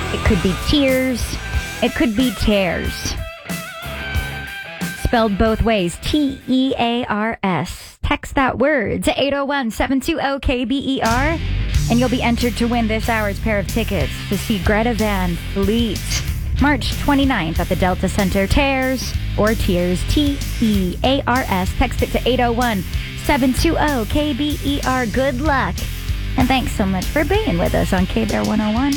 It could be tears. It could be tears. Spelled both ways. Tears. Text that word to 801-720-KBER, and you'll be entered to win this hour's pair of tickets to see Greta Van Fleet. March 29th at the Delta Center. Tears or Tears. Tears. Text it to 801-720-KBER. Good luck. And thanks so much for being with us on K-Bear 101.